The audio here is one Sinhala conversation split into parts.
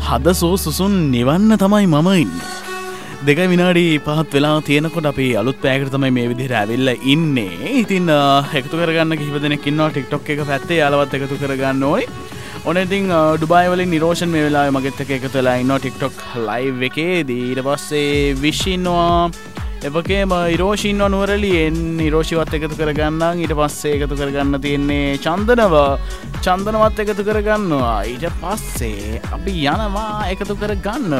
හදසෝ සුසුන් නිවන්න තමයි මම ඉන්නේ. 2 විනාඩි 5ක් වෙලා තියෙනකොට අපි අලුත් පැයකට තමයි මේ විදිහට ඇවිල්ලා ඉන්නේ. ඉතින් එකතු කරගන්න කිහිප දෙනෙක් ඉන්නවා TikTok එක පැත්තේ. යාළුවත් එකතු කරගන්න ඕනේ. ඔන්න ඉතින් ඩුබායි වලින් නිරෝෂන් මේ වෙලාවේ මගෙත් එක්ක එකතු වෙලා ඉන්නවා TikTok live එකේදී. ඊට පස්සේ විශ් ඉන්නවා. එවකේම ඉරෝෂි ඉන්නවා නුවරඑළියෙන්. ඉරෝෂිවත් එකතු කරගන්නම්. ඊට පස්සේ එකතු කරගන්න තියෙන්නේ චන්දනවත් එකතු කරගන්නවා. ඊට පස්සේ අපි යනවා එකතු කරගන්න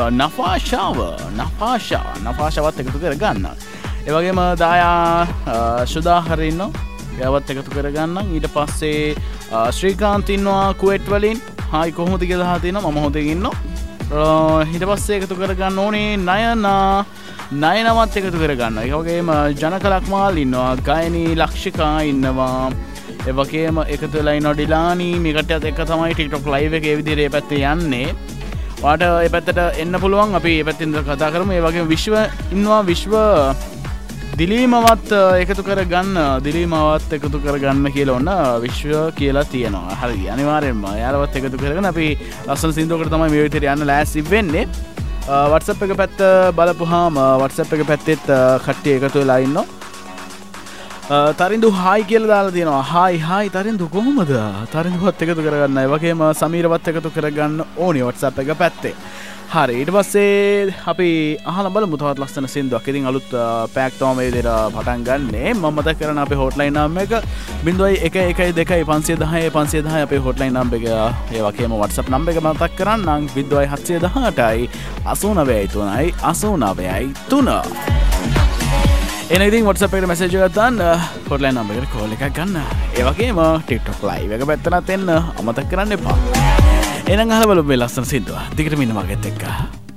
නෆාෂාවත් එකතු කරගන්න. ඒ වගේම දායා සුදාහර ඉන්නවා. එයාවත් එකතු කරගන්නම්. ඊට පස්සේ ශ්‍රීකාන්ත් ඉන්නවා කුවේට් වලින්. හායි කොහොමද කියලා අහලා තිනවා. මම හොඳින් ඉන්නවා. ඊට පස්සේ එකතු කරගන්න ඕනේ නයනවත් එකතු කරගන්න. ඒ වගේම ජනකලක්මාල් ඉන්නවා. ගායනී ලක්ෂිකා ඉන්නවා. ඒ වගේම එකතු වෙලා ඉන්නවා ඩිලානි. මේ කට්ටියත් එක්ක තමයි TikTok live එකේ විදිහට මේ පැත්තේ යන්නේ. ඔයාට මේ පැත්තට එන්න පුළුවන්. අපි මේ පැත්තෙන් කතා කරමු. ඒ වගේම විශ්ව ඉන්නවා. විශ්ව දිලීමවත් එකතු කරගන්න කියලා ඔන්න විශ්ව කියලා තියෙනවා. හරි අනිවාර්යෙන්ම යාළුවත් එකතු කරගෙන අපි ලස්සන සින්දුවකට තමයි මේ විදිහට යන්න ලෑස්ති වෙන්නේ. WhatsApp එක පැත්ත බලපුවාම WhatsApp එක පැත්තෙත් කට්ටිය එකතු වෙලා ඉන්නවා. තරින්දු හායි කියලා දාලා තියෙනවා. හායි තරින්දු කොහොමද? තරින්දුවත් එකතු කරගන්න. ඒ වගේම සමීරවත් එකතු කරගන්න ඕනේ WhatsApp එක පැත්තේ. හරි ඊට පස්සේ අපි අහලා බලමු තවත් ලස්සන සින්දුවක්. ඉතින් අලුත් පැක් තමයි මේ විදිහට පටන් ගන්නෙ. මම මතක් කරන අපේ හොට්ලයින් නම්බර් එක 0112 අපේ හොට්ලයින් නම්බර් එක. ඒ වගේම WhatsApp නම්බර් එක මතක් කරන්නම් 0718යි 89 එන ඉතින් WhatsApp එකට මැසේජ් එකක් දාන්න හොට්ලයින් නම්බර් එකට කෝල් එකක් ගන්න. ඒ වගේම TikTok live එක පැත්තට එන්න අමතක කරන්න එපා. එනං අහලා බලමු මේ ලස්සන සින්දුව. දිගටම ඉන්න මගෙත් එක්ක.